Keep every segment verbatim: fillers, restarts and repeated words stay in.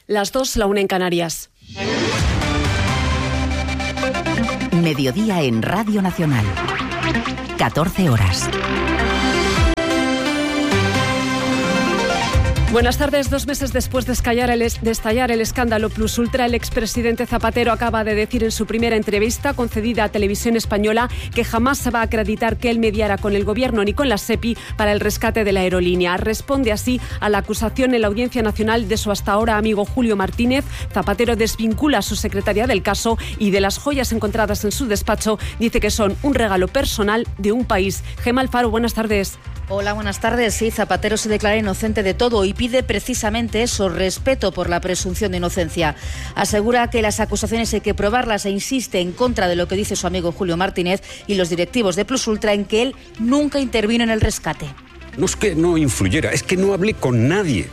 Las dos, la una en Canarias. Mediodía en Radio Nacional. catorce horas. Buenas tardes. Dos meses después de estallar, el, de estallar el escándalo Plus Ultra, el expresidente Zapatero acaba de decir en su primera entrevista concedida a Televisión Española que jamás se va a acreditar que él mediara con el Gobierno ni con la SEPI para el rescate de la aerolínea. Responde así a la acusación en la Audiencia Nacional de su hasta ahora amigo Julio Martínez. Zapatero desvincula a su secretaria del caso y de las joyas encontradas en su despacho dice que son un regalo personal de un país. Gemma Alfaro, buenas tardes. Hola, buenas tardes. Sí, Zapatero se declara inocente de todo y pide precisamente eso, respeto por la presunción de inocencia. Asegura que las acusaciones hay que probarlas e insiste en contra de lo que dice su amigo Julio Martínez y los directivos de Plus Ultra en que él nunca intervino en el rescate. No es que no influyera, es que no hablé con nadie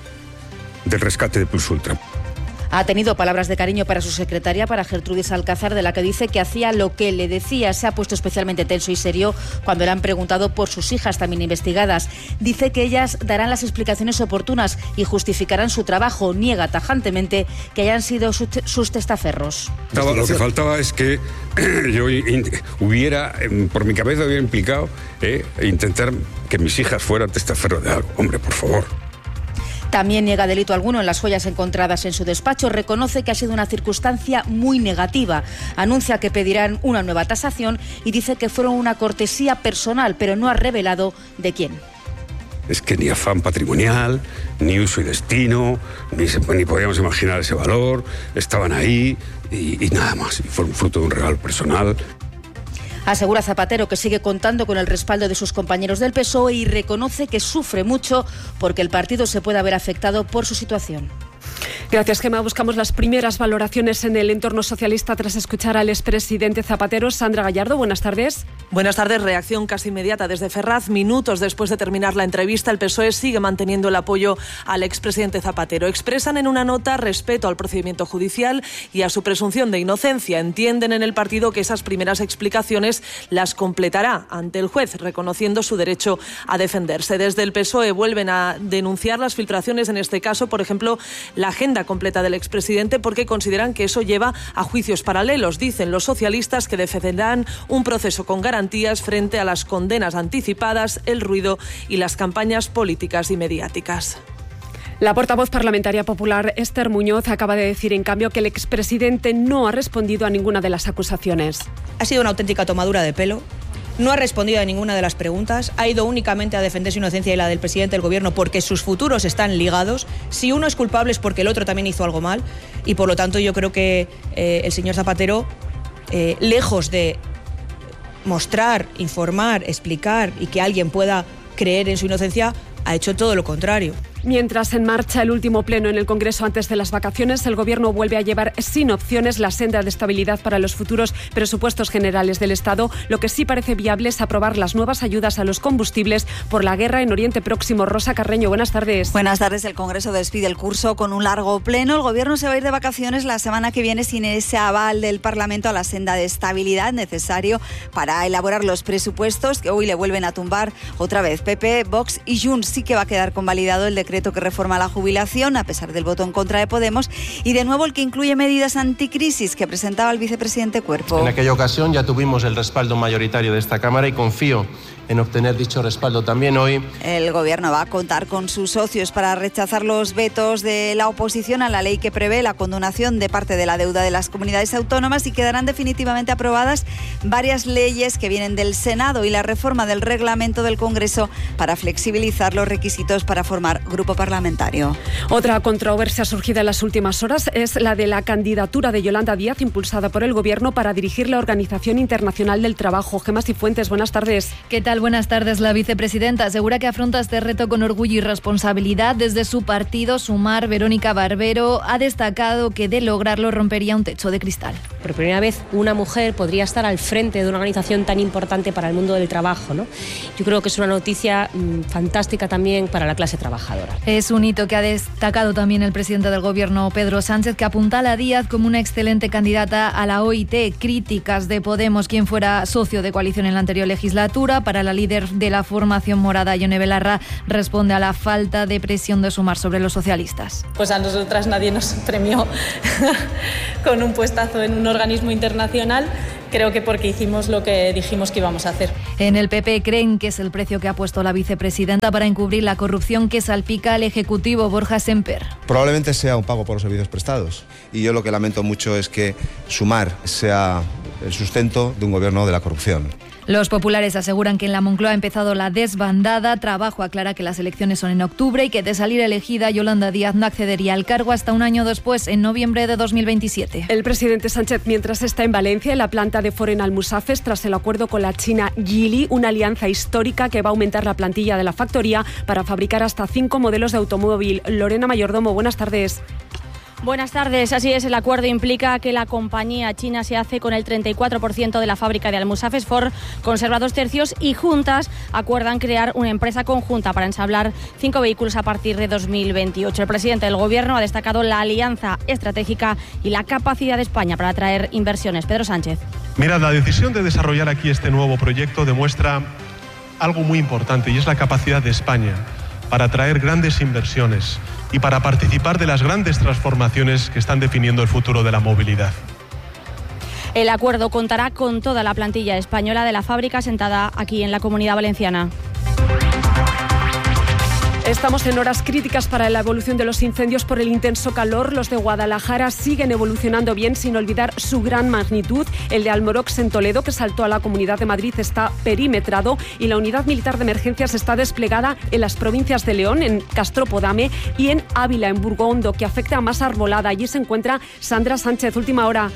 del rescate de Plus Ultra. Ha tenido palabras de cariño para su secretaria, para Gertrudis Alcázar, de la que dice que hacía lo que le decía. Se ha puesto especialmente tenso y serio cuando le han preguntado por sus hijas también investigadas. Dice que ellas darán las explicaciones oportunas y justificarán su trabajo. Niega tajantemente que hayan sido sus testaferros. Lo que faltaba es que yo hubiera, por mi cabeza hubiera implicado eh, intentar que mis hijas fueran testaferros de algo. Hombre, por favor. También niega delito alguno en las joyas encontradas en su despacho. Reconoce que ha sido una circunstancia muy negativa. Anuncia que pedirán una nueva tasación y dice que fueron una cortesía personal, pero no ha revelado de quién. Es que ni afán patrimonial, ni uso y destino, ni, se, ni podíamos imaginar ese valor. Estaban ahí y, y nada más. Y fueron fruto de un regalo personal. Asegura Zapatero que sigue contando con el respaldo de sus compañeros del P S O E y reconoce que sufre mucho porque el partido se puede haber afectado por su situación. Gracias, Gemma. Buscamos las primeras valoraciones en el entorno socialista tras escuchar al expresidente Zapatero. Sandra Gallardo, buenas tardes. Buenas tardes. Reacción casi inmediata desde Ferraz. Minutos después de terminar la entrevista, el P S O E sigue manteniendo el apoyo al expresidente Zapatero. Expresan en una nota respeto al procedimiento judicial y a su presunción de inocencia. Entienden en el partido que esas primeras explicaciones las completará ante el juez, reconociendo su derecho a defenderse. Desde el P S O E vuelven a denunciar las filtraciones, en este caso, por ejemplo, la agenda completa del expresidente, porque consideran que eso lleva a juicios paralelos. Dicen los socialistas que defenderán un proceso con garantías frente a las condenas anticipadas, el ruido y las campañas políticas y mediáticas. La portavoz parlamentaria popular Esther Muñoz acaba de decir, en cambio, que el expresidente no ha respondido a ninguna de las acusaciones. Ha sido una auténtica tomadura de pelo. No ha respondido a ninguna de las preguntas, ha ido únicamente a defender su inocencia y la del presidente del Gobierno porque sus futuros están ligados. Si uno es culpable es porque el otro también hizo algo mal y, por lo tanto, yo creo que eh, el señor Zapatero, eh, lejos de mostrar, informar, explicar y que alguien pueda creer en su inocencia, ha hecho todo lo contrario. Mientras en marcha el último pleno en el Congreso antes de las vacaciones, el Gobierno vuelve a llevar sin opciones la senda de estabilidad para los futuros presupuestos generales del Estado. Lo que sí parece viable es aprobar las nuevas ayudas a los combustibles por la guerra en Oriente Próximo. Rosa Carreño, buenas tardes. Buenas tardes. El Congreso despide el curso con un largo pleno. El Gobierno se va a ir de vacaciones la semana que viene sin ese aval del Parlamento a la senda de estabilidad necesario para elaborar los presupuestos que hoy le vuelven a tumbar otra vez P P, Vox y Junts. Sí que va a quedar convalidado el decreto decreto que reforma la jubilación, a pesar del voto en contra de Podemos, y de nuevo el que incluye medidas anticrisis que presentaba el vicepresidente Cuerpo. En aquella ocasión ya tuvimos el respaldo mayoritario de esta Cámara y confío en obtener dicho respaldo también hoy. El Gobierno va a contar con sus socios para rechazar los vetos de la oposición a la ley que prevé la condonación de parte de la deuda de las comunidades autónomas, y quedarán definitivamente aprobadas varias leyes que vienen del Senado y la reforma del reglamento del Congreso para flexibilizar los requisitos para formar grupo parlamentario. Otra controversia surgida en las últimas horas es la de la candidatura de Yolanda Díaz, impulsada por el Gobierno para dirigir la Organización Internacional del Trabajo. Gemma Cifuentes, buenas tardes. ¿Qué tal? Buenas tardes. La vicepresidenta asegura que afronta este reto con orgullo y responsabilidad. Desde su partido, Sumar, Verónica Barbero ha destacado que de lograrlo rompería un techo de cristal. Por primera vez una mujer podría estar al frente de una organización tan importante para el mundo del trabajo, ¿no? Yo creo que es una noticia mmm, fantástica también para la clase trabajadora. Es un hito que ha destacado también el presidente del Gobierno, Pedro Sánchez, que apuntala a Díaz como una excelente candidata a la O I T. Críticas de Podemos, quien fuera socio de coalición en la anterior legislatura. Para la La líder de la formación morada, Ione Belarra, responde a la falta de presión de Sumar sobre los socialistas. Pues a nosotras nadie nos premió con un puestazo en un organismo internacional. Creo que porque hicimos lo que dijimos que íbamos a hacer. En el P P creen que es el precio que ha puesto la vicepresidenta para encubrir la corrupción que salpica al Ejecutivo. Borja Semper. Probablemente sea un pago por los servicios prestados. Y yo lo que lamento mucho es que Sumar sea el sustento de un gobierno de la corrupción. Los populares aseguran que en la Moncloa ha empezado la desbandada. Trabajo aclara que las elecciones son en octubre y que de salir elegida Yolanda Díaz no accedería al cargo hasta un año después, en noviembre de dos mil veintisiete. El presidente Sánchez, mientras está en Valencia, en la planta de Foren Almusafes, tras el acuerdo con la china Geely, una alianza histórica que va a aumentar la plantilla de la factoría para fabricar hasta cinco modelos de automóvil. Lorena Mayordomo, buenas tardes. Buenas tardes. Así es, el acuerdo implica que la compañía china se hace con el treinta y cuatro por ciento de la fábrica de Almusafes. Ford conserva dos tercios y juntas acuerdan crear una empresa conjunta para ensamblar cinco vehículos a partir de dos mil veintiocho. El presidente del Gobierno ha destacado la alianza estratégica y la capacidad de España para atraer inversiones. Pedro Sánchez. Mirad, la decisión de desarrollar aquí este nuevo proyecto demuestra algo muy importante, y es la capacidad de España para atraer grandes inversiones y para participar de las grandes transformaciones que están definiendo el futuro de la movilidad. El acuerdo contará con toda la plantilla española de la fábrica sentada aquí en la Comunidad Valenciana. Estamos en horas críticas para la evolución de los incendios por el intenso calor. Los de Guadalajara siguen evolucionando bien, sin olvidar su gran magnitud. El de Almorox en Toledo, que saltó a la Comunidad de Madrid, está perimetrado, y la unidad militar de emergencias está desplegada en las provincias de León, en Castropodame, y en Ávila, en Burgondo, que afecta a más arbolada. Allí se encuentra Sandra Sánchez. Última hora.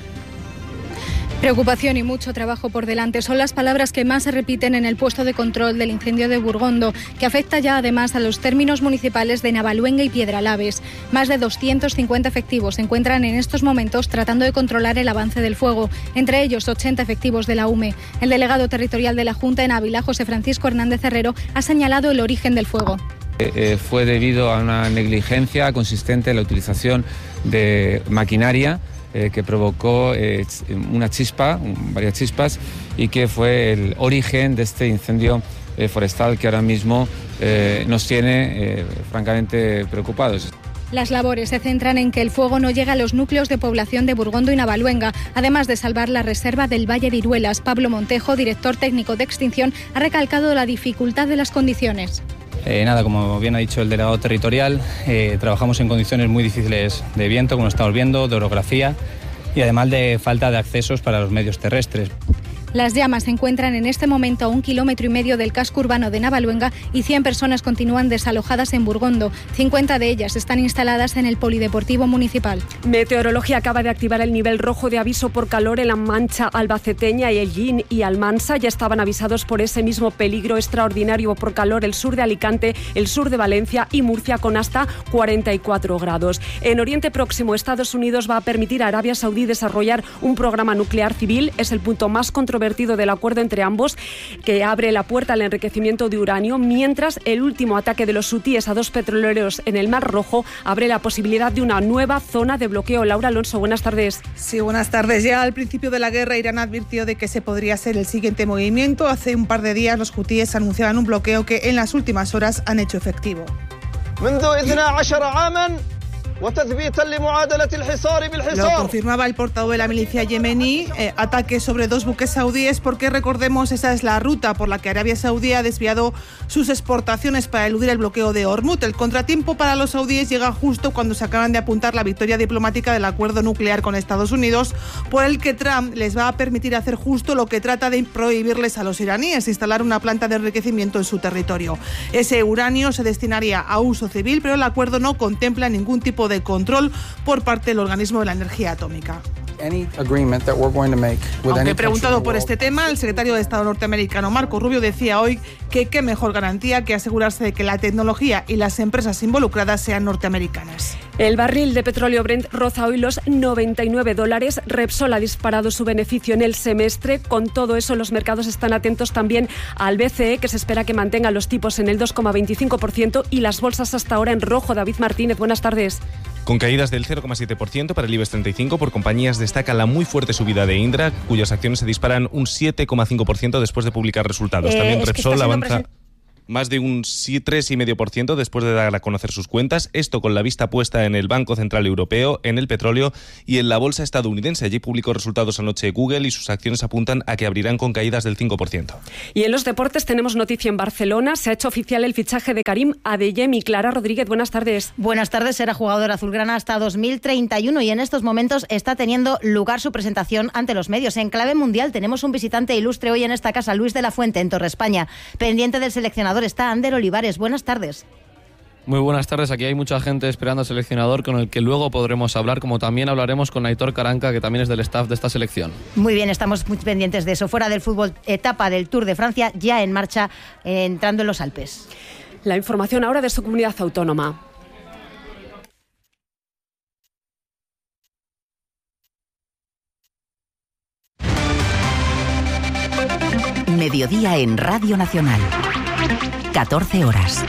Preocupación y mucho trabajo por delante son las palabras que más se repiten en el puesto de control del incendio de Burgondo, que afecta ya además a los términos municipales de Navaluenga y Piedralaves. Más de doscientos cincuenta efectivos se encuentran en estos momentos tratando de controlar el avance del fuego, entre ellos ochenta efectivos de la U M E. El delegado territorial de la Junta en Ávila, José Francisco Hernández Herrero, ha señalado el origen del fuego. Eh, fue debido a una negligencia consistente en la utilización de maquinaria Eh, que provocó eh, una chispa, varias chispas, y que fue el origen de este incendio eh, forestal que ahora mismo eh, nos tiene eh, francamente preocupados. Las labores se centran en que el fuego no llegue a los núcleos de población de Burgondo y Navaluenga, además de salvar la reserva del Valle de Iruelas. Pablo Montejo, director técnico de extinción, ha recalcado la dificultad de las condiciones. Eh, nada, como bien ha dicho el delegado territorial, eh, trabajamos en condiciones muy difíciles de viento, como estamos viendo, de orografía, y además de falta de accesos para los medios terrestres. Las llamas se encuentran en este momento a un kilómetro y medio del casco urbano de Navaluenga y cien personas continúan desalojadas en Burgondo. cincuenta de ellas están instaladas en el Polideportivo Municipal. Meteorología acaba de activar el nivel rojo de aviso por calor en la Mancha albaceteña, y Ellín y Almansa ya estaban avisados por ese mismo peligro extraordinario por calor el sur de Alicante, el sur de Valencia y Murcia, con hasta cuarenta y cuatro grados. En Oriente Próximo, Estados Unidos va a permitir a Arabia Saudí desarrollar un programa nuclear civil. Es el punto más controvertido del acuerdo entre ambos, que abre la puerta al enriquecimiento de uranio, mientras el último ataque de los hutíes a dos petroleros en el Mar Rojo abre la posibilidad de una nueva zona de bloqueo. Laura Alonso, buenas tardes. Sí, buenas tardes. Ya al principio de la guerra, Irán advirtió de que ese podría ser el siguiente movimiento. Hace un par de días los hutíes anunciaban un bloqueo que en las últimas horas han hecho efectivo. Lo confirmaba el portavoz de la milicia yemení, eh, ataques sobre dos buques saudíes, porque recordemos, esa es la ruta por la que Arabia Saudí ha desviado sus exportaciones para eludir el bloqueo de Hormuz. El contratiempo para los saudíes llega justo cuando se acaban de apuntar la victoria diplomática del acuerdo nuclear con Estados Unidos, por el que Trump les va a permitir hacer justo lo que trata de prohibirles a los iraníes: instalar una planta de enriquecimiento en su territorio. Ese uranio se destinaría a uso civil, pero el acuerdo no contempla ningún tipo de de control por parte del organismo de la energía atómica. Aunque preguntado por este tema, el secretario de Estado norteamericano Marco Rubio decía hoy que qué mejor garantía que asegurarse de que la tecnología y las empresas involucradas sean norteamericanas. El barril de petróleo Brent roza hoy los noventa y nueve dólares. Repsol ha disparado su beneficio en el semestre. Con todo eso, los mercados están atentos también al B C E, que se espera que mantenga los tipos en el dos coma veinticinco por ciento, y las bolsas hasta ahora en rojo. David Martínez, buenas tardes. Con caídas del cero coma siete por ciento para el IBEX treinta y cinco, por compañías destaca la muy fuerte subida de Indra, cuyas acciones se disparan un siete coma cinco por ciento después de publicar resultados. Eh, También es que Repsol está avanza presen- más de un tres coma cinco por ciento después de dar a conocer sus cuentas, esto con la vista puesta en el Banco Central Europeo, en el petróleo y en la bolsa estadounidense. Allí publicó resultados anoche Google y sus acciones apuntan a que abrirán con caídas del cinco por ciento. Y en los deportes tenemos noticia en Barcelona. Se ha hecho oficial el fichaje de Karim Adeyemi. Clara Rodríguez, buenas tardes. Buenas tardes, será jugador azulgrana hasta dos mil treinta y uno y en estos momentos está teniendo lugar su presentación ante los medios. En clave mundial tenemos un visitante ilustre hoy en esta casa, Luis de la Fuente, en Torre España. Pendiente del seleccionador está Ander Olivares. Buenas tardes. Muy buenas tardes, aquí hay mucha gente esperando al seleccionador con el que luego podremos hablar, como también hablaremos con Aitor Caranca, que también es del staff de esta selección. Muy bien, estamos muy pendientes de eso. Fuera del fútbol, etapa del Tour de Francia ya en marcha, eh, entrando en los Alpes. La información ahora de su comunidad autónoma. Mediodía en Radio Nacional. catorce horas.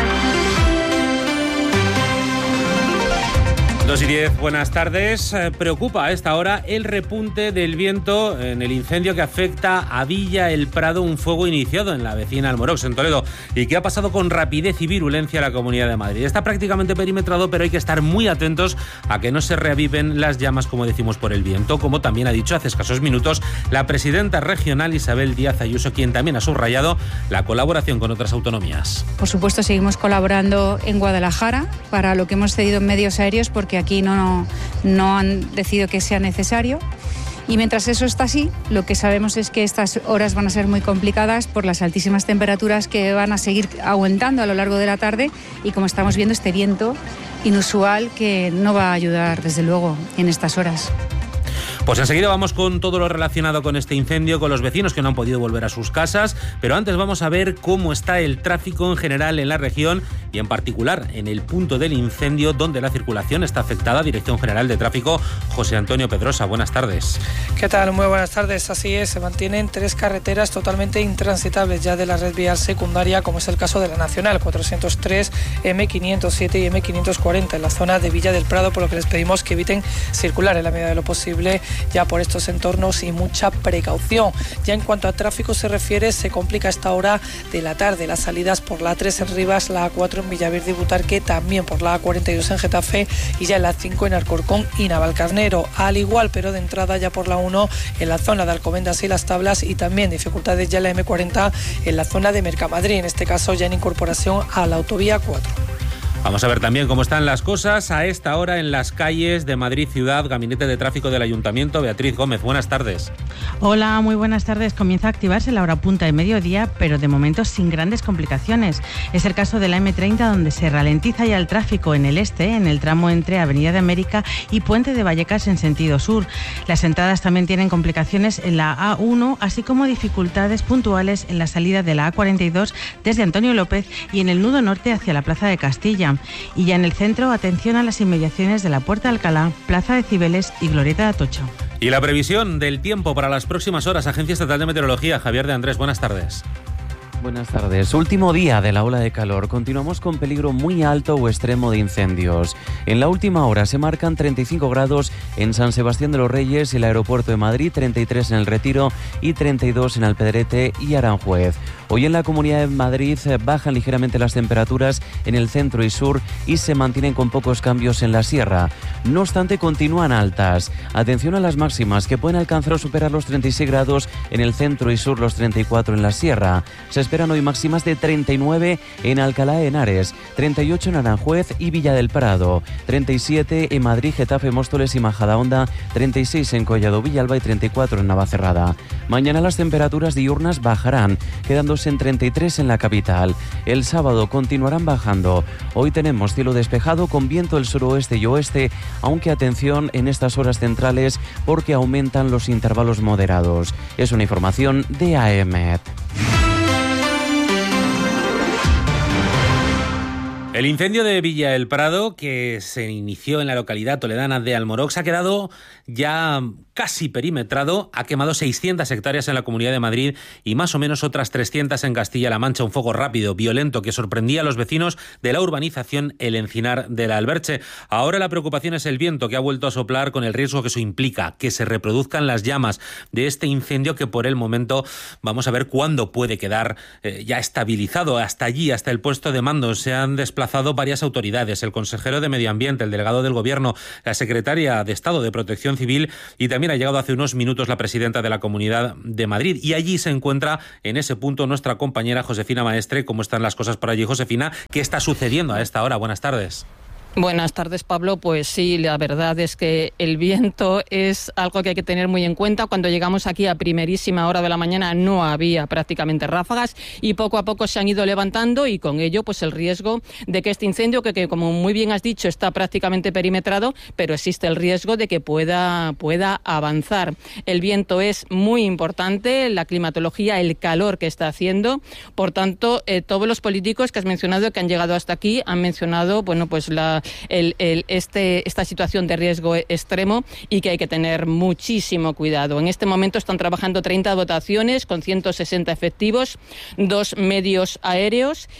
dos y diez, buenas tardes. Preocupa a esta hora el repunte del viento en el incendio que afecta a Villa El Prado, un fuego iniciado en la vecina Almorox, en Toledo, y que ha pasado con rapidez y virulencia a la Comunidad de Madrid. Está prácticamente perimetrado, pero hay que estar muy atentos a que no se reaviven las llamas, como decimos, por el viento, como también ha dicho hace escasos minutos la presidenta regional Isabel Díaz Ayuso, quien también ha subrayado la colaboración con otras autonomías. Por supuesto, seguimos colaborando en Guadalajara para lo que hemos cedido en medios aéreos, porque aquí no, no han decidido que sea necesario. Y mientras eso está así, lo que sabemos es que estas horas van a ser muy complicadas por las altísimas temperaturas que van a seguir aumentando a lo largo de la tarde y, como estamos viendo, este viento inusual que no va a ayudar, desde luego, en estas horas. Pues enseguida vamos con todo lo relacionado con este incendio, con los vecinos que no han podido volver a sus casas, pero antes vamos a ver cómo está el tráfico en general en la región y en particular en el punto del incendio donde la circulación está afectada. Dirección General de Tráfico, José Antonio Pedrosa, buenas tardes. ¿Qué tal? Muy buenas tardes. Así es, se mantienen tres carreteras totalmente intransitables ya de la red vial secundaria, como es el caso de la Nacional cuatrocientos tres, eme quinientos siete y eme quinientos cuarenta en la zona de Villa del Prado, por lo que les pedimos que eviten circular en la medida de lo posible ya por estos entornos y mucha precaución. Ya en cuanto a tráfico se refiere, se complica a esta hora de la tarde las salidas por la A tres en Rivas, la A cuatro en Villaverde y Butarque, también por la A cuarenta y dos en Getafe y ya en la cinco en Alcorcón y Navalcarnero. Al igual, pero de entrada ya por la uno en la zona de Alcobendas y Las Tablas, y también dificultades ya en la eme cuarenta en la zona de Mercamadrid, en este caso ya en incorporación a la autovía cuatro. Vamos a ver también cómo están las cosas a esta hora en las calles de Madrid Ciudad. Gabinete de Tráfico del Ayuntamiento, Beatriz Gómez, buenas tardes. Hola, muy buenas tardes. Comienza a activarse la hora punta de mediodía, pero de momento sin grandes complicaciones. Es el caso de la eme treinta, donde se ralentiza ya el tráfico en el este, en el tramo entre Avenida de América y Puente de Vallecas en sentido sur. Las entradas también tienen complicaciones en la A uno, así como dificultades puntuales en la salida de la A cuarenta y dos desde Antonio López y en el nudo norte hacia la Plaza de Castilla. Y ya en el centro, atención a las inmediaciones de la Puerta de Alcalá, Plaza de Cibeles y Glorieta de Atocha. Y la previsión del tiempo para las próximas horas, Agencia Estatal de Meteorología, Javier de Andrés, buenas tardes. Buenas tardes. Último día de la ola de calor. Continuamos con peligro muy alto o extremo de incendios. En la última hora se marcan treinta y cinco grados en San Sebastián de los Reyes y el Aeropuerto de Madrid, treinta y tres en el Retiro y treinta y dos en Alpedrete y Aranjuez. Hoy en la Comunidad de Madrid bajan ligeramente las temperaturas en el centro y sur y se mantienen con pocos cambios en la sierra. No obstante, continúan altas. Atención a las máximas, que pueden alcanzar o superar los treinta y seis grados en el centro y sur, los treinta y cuatro en la sierra. Se esperan hoy máximas de treinta y nueve en Alcalá de Henares, treinta y ocho en Aranjuez y Villa del Prado, treinta y siete en Madrid, Getafe, Móstoles y Majadahonda, treinta y seis en Collado Villalba y treinta y cuatro en Navacerrada. Mañana las temperaturas diurnas bajarán, quedándose en treinta y tres en la capital. El sábado continuarán bajando. Hoy tenemos cielo despejado con viento del suroeste y oeste, aunque atención en estas horas centrales porque aumentan los intervalos moderados. Es una información de A E M E T. El incendio de Villa El Prado, que se inició en la localidad toledana de Almorox, ha quedado ya casi perimetrado, ha quemado seiscientas hectáreas en la Comunidad de Madrid y más o menos otras trescientas en Castilla-La Mancha. Un fuego rápido, violento, que sorprendía a los vecinos de la urbanización El Encinar de la Alberche. Ahora la preocupación es el viento, que ha vuelto a soplar, con el riesgo que eso implica, que se reproduzcan las llamas de este incendio, que por el momento vamos a ver cuándo puede quedar eh, ya estabilizado. Hasta allí, hasta el puesto de mando, se han desplazado varias autoridades, el consejero de Medio Ambiente, el delegado del Gobierno, la secretaria de Estado de Protección Civil, y también ha llegado hace unos minutos la presidenta de la Comunidad de Madrid. Y allí se encuentra, en ese punto, nuestra compañera Josefina Maestre. ¿Cómo están las cosas por allí, Josefina? ¿Qué está sucediendo a esta hora? Buenas tardes. Buenas tardes, Pablo. Pues sí, la verdad es que el viento es algo que hay que tener muy en cuenta. Cuando llegamos aquí a primerísima hora de la mañana no había prácticamente ráfagas y poco a poco se han ido levantando, y con ello pues el riesgo de que este incendio, que, que como muy bien has dicho está prácticamente perimetrado, pero existe el riesgo de que pueda, pueda avanzar. El viento es muy importante, la climatología, el calor que está haciendo. Por tanto, eh, todos los políticos que has mencionado que han llegado hasta aquí han mencionado, bueno, pues la El, el, este, esta situación de riesgo extremo y que hay que tener muchísimo cuidado. En este momento están trabajando treinta dotaciones con ciento sesenta efectivos, dos medios aéreos,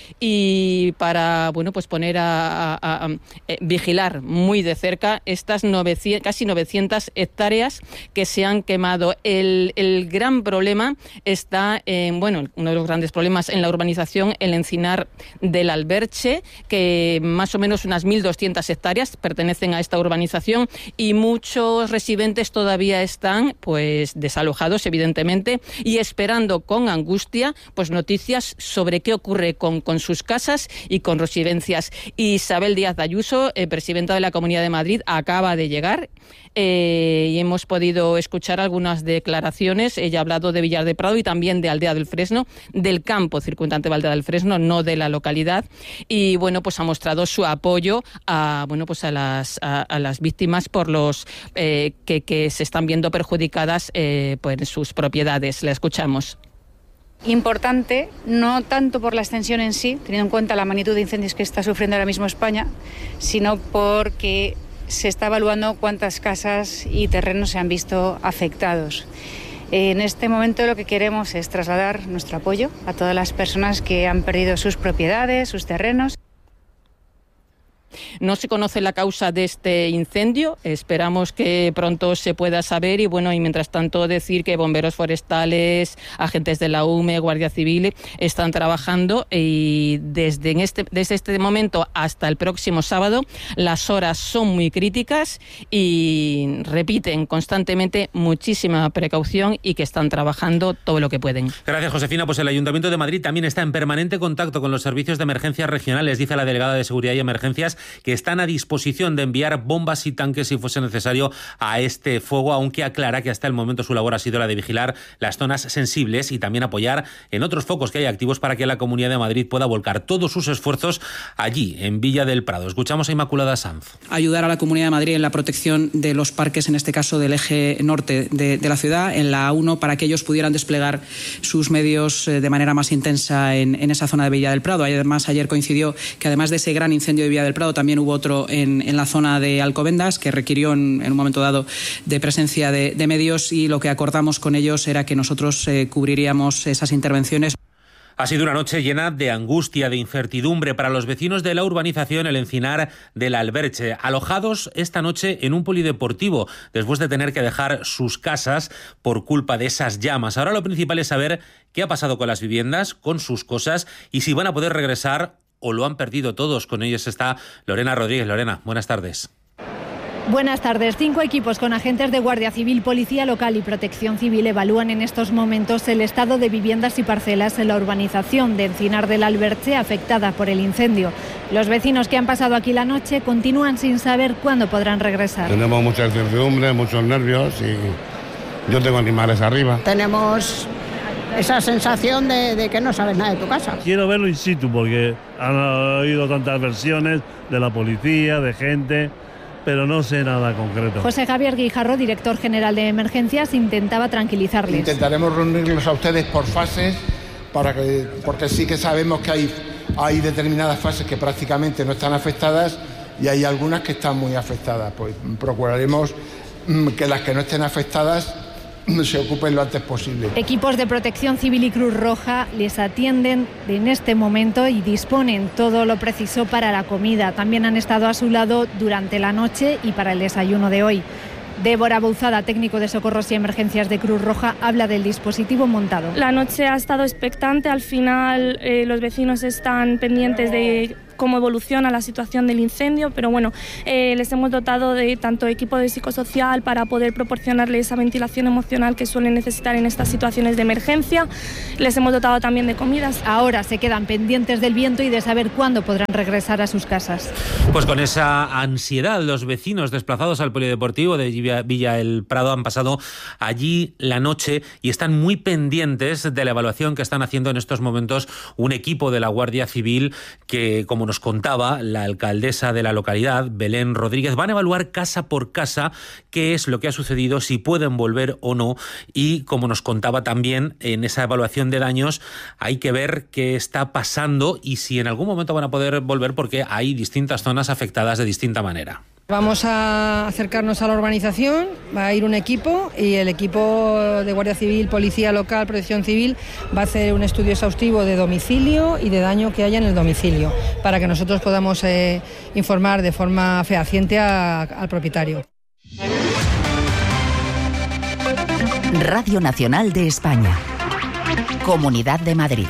y para bueno pues poner a, a, a, a eh, vigilar muy de cerca estas novecientas, casi novecientas hectáreas que se han quemado. El, el gran problema está en, bueno, uno de los grandes problemas en la urbanización El Encinar del Alberche, que más o menos unas mil doscientas hectáreas pertenecen a esta urbanización, y muchos residentes todavía están pues desalojados, evidentemente, y esperando con angustia pues noticias sobre qué ocurre con, con sus casas y con residencias. Isabel Díaz Ayuso, eh, presidenta de la Comunidad de Madrid, acaba de llegar eh, y hemos podido escuchar algunas declaraciones. Ella ha hablado de Villar de Prado y también de Aldea del Fresno, del campo circundante de Aldea del Fresno, no de la localidad, y bueno pues ha mostrado su apoyo a bueno pues a las a, a las víctimas por los eh, que, que se están viendo perjudicadas eh, pues sus propiedades. La escuchamos. Importante, no tanto por la extensión en sí, teniendo en cuenta la magnitud de incendios que está sufriendo ahora mismo España, sino porque se está evaluando cuántas casas y terrenos se han visto afectados. En este momento lo que queremos es trasladar nuestro apoyo a todas las personas que han perdido sus propiedades, sus terrenos. No se conoce la causa de este incendio, esperamos que pronto se pueda saber, y bueno, y mientras tanto decir que bomberos forestales, agentes de la U M E, Guardia Civil están trabajando, y desde, en este, desde este momento hasta el próximo sábado las horas son muy críticas y repiten constantemente muchísima precaución y que están trabajando todo lo que pueden. Gracias, Josefina. Pues el Ayuntamiento de Madrid también está en permanente contacto con los servicios de emergencias regionales. Dice la delegada de Seguridad y Emergencias que están a disposición de enviar bombas y tanques si fuese necesario a este fuego, aunque aclara que hasta el momento su labor ha sido la de vigilar las zonas sensibles y también apoyar en otros focos que hay activos para que la Comunidad de Madrid pueda volcar todos sus esfuerzos allí, en Villa del Prado. Escuchamos a Inmaculada Sanz. Ayudar a la Comunidad de Madrid en la protección de los parques, en este caso del eje norte de, de la ciudad, en la A uno, para que ellos pudieran desplegar sus medios de manera más intensa en, en esa zona de Villa del Prado. Además, ayer coincidió que además de ese gran incendio de Villa del Prado, también hubo otro en, en la zona de Alcobendas, que requirió en, en un momento dado de presencia de, de medios, y lo que acordamos con ellos era que nosotros eh, cubriríamos esas intervenciones. Ha sido una noche llena de angustia, de incertidumbre para los vecinos de la urbanización El Encinar del Alberche, alojados esta noche en un polideportivo después de tener que dejar sus casas por culpa de esas llamas. Ahora lo principal es saber qué ha pasado con las viviendas, con sus cosas, y si van a poder regresar o lo han perdido todos. Con ellos está Lorena Rodríguez. Lorena, buenas tardes. Buenas tardes. Cinco equipos con agentes de Guardia Civil, Policía Local y Protección Civil evalúan en estos momentos el estado de viviendas y parcelas en la urbanización de Encinar del Alberche afectada por el incendio. Los vecinos que han pasado aquí la noche continúan sin saber cuándo podrán regresar. Tenemos mucha incertidumbre, muchos nervios, y yo tengo animales arriba. Tenemos esa sensación de, de que no sabes nada de tu casa. Quiero verlo in situ porque han oído tantas versiones de la policía, de gente, pero no sé nada concreto. José Javier Guijarro, director general de Emergencias, intentaba tranquilizarles. Intentaremos reunirlos a ustedes por fases, para que, porque sí que sabemos que hay hay determinadas fases que prácticamente no están afectadas y hay algunas que están muy afectadas. Pues procuraremos que las que no estén afectadas se ocupen lo antes posible. Equipos de Protección Civil y Cruz Roja les atienden en este momento y disponen todo lo preciso para la comida. También han estado a su lado durante la noche y para el desayuno de hoy. Débora Bouzada, técnico de socorros y emergencias de Cruz Roja, habla del dispositivo montado. La noche ha estado expectante, al final eh, los vecinos están pendientes de cómo evoluciona la situación del incendio, pero bueno, eh, les hemos dotado de tanto equipo de psicosocial para poder proporcionarles esa ventilación emocional que suelen necesitar en estas situaciones de emergencia. Les hemos dotado también de comidas. Ahora se quedan pendientes del viento y de saber cuándo podrán regresar a sus casas. Pues con esa ansiedad, los vecinos desplazados al polideportivo de Villa El Prado han pasado allí la noche y están muy pendientes de la evaluación que están haciendo en estos momentos un equipo de la Guardia Civil que, como nos contaba la alcaldesa de la localidad, Belén Rodríguez, van a evaluar casa por casa qué es lo que ha sucedido, si pueden volver o no, y como nos contaba también en esa evaluación de daños hay que ver qué está pasando y si en algún momento van a poder volver, porque hay distintas zonas afectadas de distinta manera. Vamos a acercarnos a la urbanización, va a ir un equipo y el equipo de Guardia Civil, Policía Local, Protección Civil va a hacer un estudio exhaustivo de domicilio y de daño que haya en el domicilio para que nosotros podamos eh, informar de forma fehaciente a, al propietario. Radio Nacional de España. Comunidad de Madrid.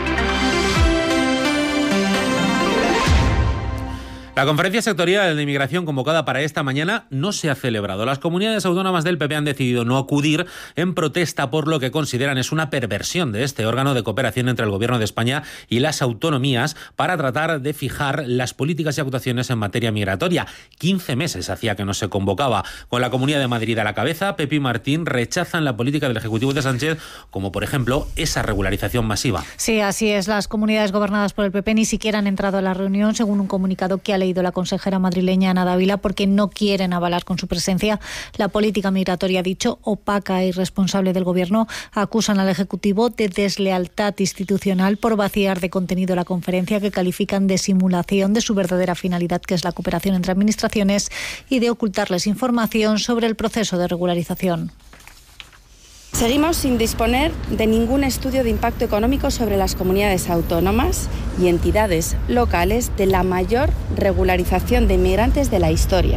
La conferencia sectorial de inmigración convocada para esta mañana no se ha celebrado. Las comunidades autónomas del P P han decidido no acudir en protesta por lo que consideran es una perversión de este órgano de cooperación entre el Gobierno de España y las autonomías para tratar de fijar las políticas y actuaciones en materia migratoria. quince meses hacía que no se convocaba. Con la Comunidad de Madrid a la cabeza, Pepe y Martín rechazan la política del Ejecutivo de Sánchez, como por ejemplo esa regularización masiva. Sí, así es. Las comunidades gobernadas por el P P ni siquiera han entrado a la reunión, según un comunicado que ha leído la consejera madrileña Ana Dávila, porque no quieren avalar con su presencia la política migratoria, dicho, opaca e irresponsable del Gobierno. Acusan al Ejecutivo de deslealtad institucional por vaciar de contenido la conferencia, que califican de simulación de su verdadera finalidad, que es la cooperación entre administraciones, y de ocultarles información sobre el proceso de regularización. Seguimos sin disponer de ningún estudio de impacto económico sobre las comunidades autónomas y entidades locales de la mayor regularización de inmigrantes de la historia.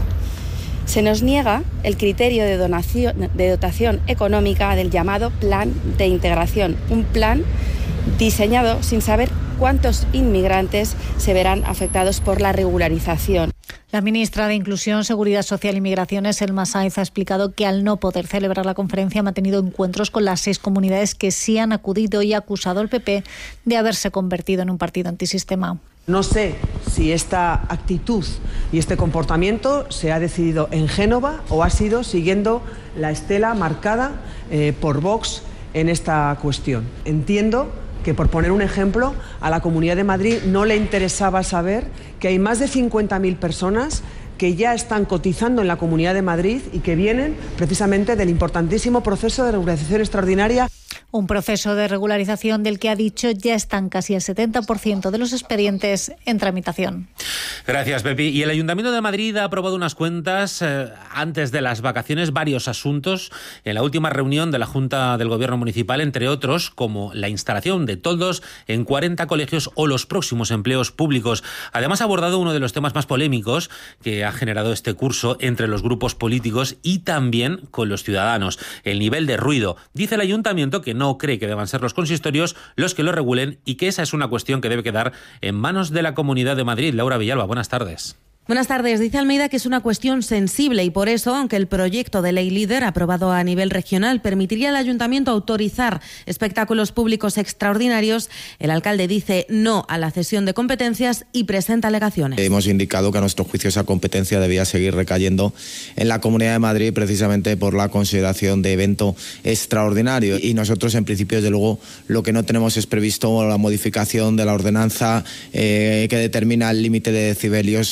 Se nos niega el criterio de, donación, de dotación económica del llamado Plan de Integración, un plan diseñado sin saber cuántos inmigrantes se verán afectados por la regularización. La ministra de Inclusión, Seguridad Social y Migraciones, Elma Sáenz, ha explicado que al no poder celebrar la conferencia ha mantenido encuentros con las seis comunidades que sí han acudido y ha acusado al P P de haberse convertido en un partido antisistema. No sé si esta actitud y este comportamiento se ha decidido en Génova o ha sido siguiendo la estela marcada eh, por Vox en esta cuestión. Entiendo que, por poner un ejemplo, a la Comunidad de Madrid no le interesaba saber que hay más de cincuenta mil personas que ya están cotizando en la Comunidad de Madrid y que vienen precisamente del importantísimo proceso de regularización extraordinaria. Un proceso de regularización del que ha dicho ya están casi el setenta por ciento de los expedientes en tramitación. Gracias, Pepi. Y el Ayuntamiento de Madrid ha aprobado unas cuentas eh, antes de las vacaciones, varios asuntos en la última reunión de la Junta del Gobierno Municipal, entre otros, como la instalación de toldos en cuarenta colegios o los próximos empleos públicos. Además, ha abordado uno de los temas más polémicos que ha generado este curso entre los grupos políticos y también con los ciudadanos: el nivel de ruido. Dice el Ayuntamiento que no cree que deban ser los consistorios los que lo regulen y que esa es una cuestión que debe quedar en manos de la Comunidad de Madrid. Laura Villalba, buenas tardes. Buenas tardes. Dice Almeida que es una cuestión sensible y por eso, aunque el proyecto de ley líder aprobado a nivel regional permitiría al ayuntamiento autorizar espectáculos públicos extraordinarios, el alcalde dice no a la cesión de competencias y presenta alegaciones. Hemos indicado que a nuestro juicio esa competencia debía seguir recayendo en la Comunidad de Madrid precisamente por la consideración de evento extraordinario, y nosotros en principio desde luego lo que no tenemos es previsto la modificación de la ordenanza eh, que determina el límite de decibelios en la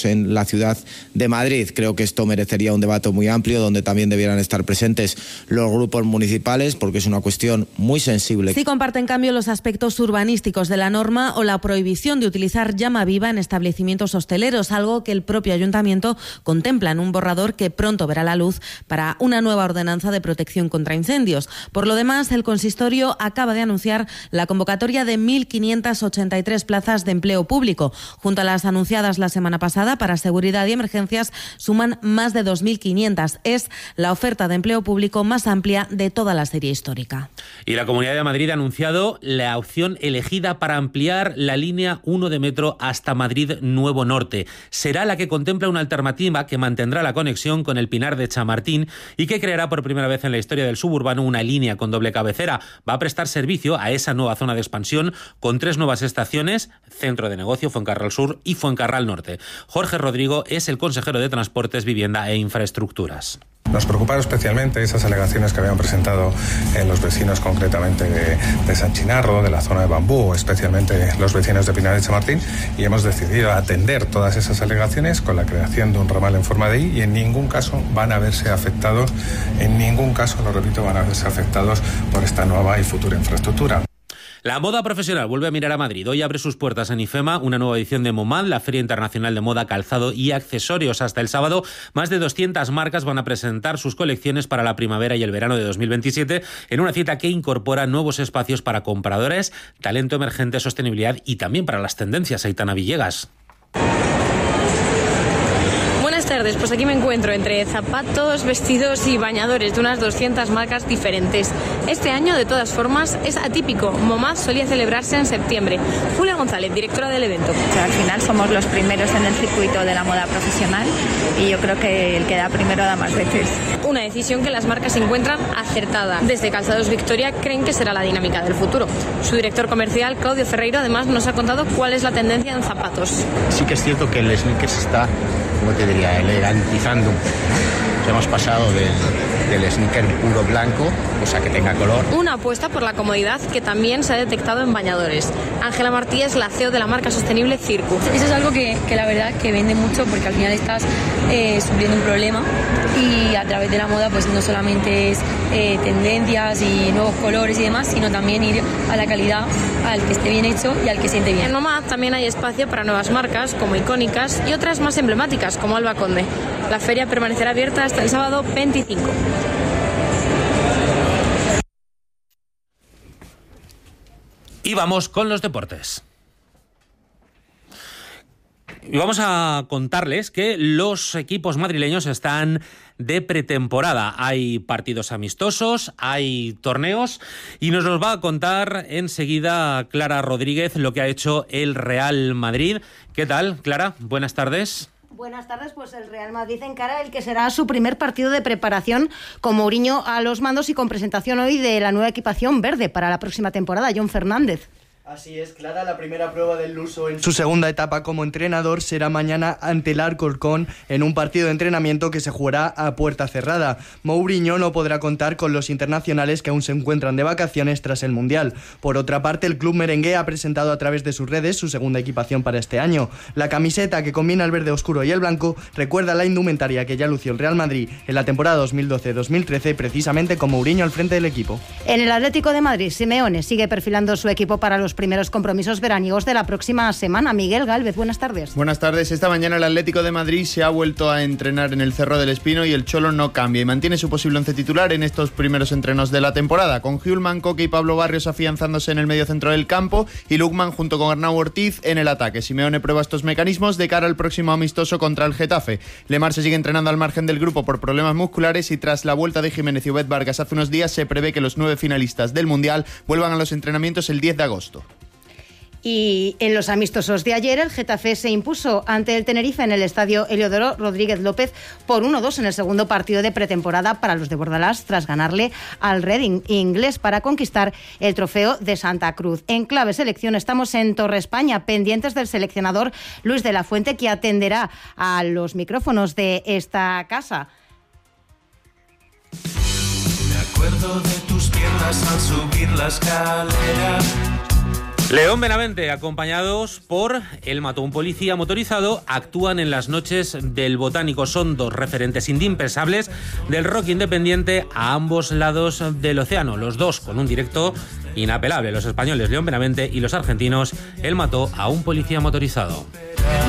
la ciudad de Madrid. Creo que esto merecería un debate muy amplio donde también debieran estar presentes los grupos municipales porque es una cuestión muy sensible. Sí comparte en cambio los aspectos urbanísticos de la norma o la prohibición de utilizar llama viva en establecimientos hosteleros, algo que el propio ayuntamiento contempla en un borrador que pronto verá la luz para una nueva ordenanza de protección contra incendios. Por lo demás, el consistorio acaba de anunciar la convocatoria de mil quinientas ochenta y tres plazas de empleo público. Junto a las anunciadas la semana pasada para seguridad y emergencias, suman más de dos mil quinientas. Es la oferta de empleo público más amplia de toda la serie histórica. Y la Comunidad de Madrid ha anunciado la opción elegida para ampliar la línea uno de metro hasta Madrid Nuevo Norte. Será la que contempla una alternativa que mantendrá la conexión con el Pinar de Chamartín y que creará por primera vez en la historia del suburbano una línea con doble cabecera. Va a prestar servicio a esa nueva zona de expansión con tres nuevas estaciones, Centro de Negocio, Fuencarral Sur y Fuencarral Norte. Jorge Rodrigo es el consejero de Transportes, Vivienda e Infraestructuras. Nos preocuparon especialmente esas alegaciones que habían presentado eh, los vecinos concretamente de, de San Chinarro, de la zona de Bambú, especialmente los vecinos de Pinar de Chamartín, y hemos decidido atender todas esas alegaciones con la creación de un ramal en forma de I y en ningún caso van a verse afectados, en ningún caso, lo repito, van a verse afectados por esta nueva y futura infraestructura. La moda profesional vuelve a mirar a Madrid. Hoy abre sus puertas en IFEMA una nueva edición de MoMAD, la Feria Internacional de Moda, Calzado y Accesorios. Hasta el sábado, más de doscientas marcas van a presentar sus colecciones para la primavera y el verano de dos mil veintisiete en una cita que incorpora nuevos espacios para compradores, talento emergente, sostenibilidad y también para las tendencias. Aitana Villegas. Buenas tardes, pues aquí me encuentro entre zapatos, vestidos y bañadores de unas doscientas marcas diferentes. Este año, de todas formas, es atípico. MoMAD solía celebrarse en septiembre. Julia González, directora del evento. Al final somos los primeros en el circuito de la moda profesional y yo creo que el que da primero da más veces. Una decisión que las marcas encuentran acertada. Desde Calzados Victoria creen que será la dinámica del futuro. Su director comercial, Claudio Ferreiro, además nos ha contado cuál es la tendencia en zapatos. Sí que es cierto que el sneaker se está, ¿cómo te diría?, elegantizando, ¿no? Hemos pasado del, del sneaker puro blanco, o sea, que tenga color. Una apuesta por la comodidad que también se ha detectado en bañadores. Ángela Martí es la C E O de la marca sostenible Circu. Eso es algo que, que la verdad que vende mucho porque al final estás eh, supliendo un problema y a través de la moda pues no solamente es eh, tendencias y nuevos colores y demás, sino también ir a la calidad, al que esté bien hecho y al que siente bien. En MoMAD también hay espacio para nuevas marcas como icónicas y otras más emblemáticas como Alba Conde. La feria permanecerá abierta hasta el sábado veinticinco. Y vamos con los deportes. Y vamos a contarles que los equipos madrileños están de pretemporada. Hay partidos amistosos, hay torneos y nos los va a contar enseguida Clara Rodríguez lo que ha hecho el Real Madrid. ¿Qué tal, Clara? Buenas tardes. Buenas tardes, pues el Real Madrid encara el que será su primer partido de preparación con Mourinho a los mandos y con presentación hoy de la nueva equipación verde para la próxima temporada. John Fernández. Así es, Clara, la primera prueba del luso en su segunda etapa como entrenador será mañana ante el Alcorcón en un partido de entrenamiento que se jugará a puerta cerrada. Mourinho no podrá contar con los internacionales que aún se encuentran de vacaciones tras el Mundial. Por otra parte, el club merengue ha presentado a través de sus redes su segunda equipación para este año. La camiseta, que combina el verde oscuro y el blanco, recuerda la indumentaria que ya lució el Real Madrid en la temporada dos mil doce dos mil trece, precisamente con Mourinho al frente del equipo. En el Atlético de Madrid, Simeone sigue perfilando su equipo para los primeros compromisos veraniegos de la próxima semana. Miguel Gálvez, buenas tardes. Buenas tardes. Esta mañana el Atlético de Madrid se ha vuelto a entrenar en el Cerro del Espino y el Cholo no cambia y mantiene su posible once titular en estos primeros entrenos de la temporada, con Hjulman, Coque y Pablo Barrios afianzándose en el medio centro del campo y Lukman junto con Arnau Ortiz en el ataque. Simeone prueba estos mecanismos de cara al próximo amistoso contra el Getafe. Lemar se sigue entrenando al margen del grupo por problemas musculares y tras la vuelta de Jiménez y Obed Vargas hace unos días se prevé que los nueve finalistas del Mundial vuelvan a los entrenamientos el diez de agosto. Y en los amistosos de ayer, el Getafe se impuso ante el Tenerife en el estadio Heliodoro Rodríguez López por uno dos en el segundo partido de pretemporada para los de Bordalás, tras ganarle al Reading inglés para conquistar el trofeo de Santa Cruz. En clave selección estamos en Torre España, pendientes del seleccionador Luis de la Fuente, que atenderá a los micrófonos de esta casa. Me acuerdo de tus piernas al subir la escalera. León Benavente, acompañados por El Mato, un policía motorizado, actúan en las noches del Botánico. Son dos referentes indispensables del rock independiente a ambos lados del océano. Los dos con un directo inapelable. Los españoles León Benavente y los argentinos El Mato, a un policía motorizado.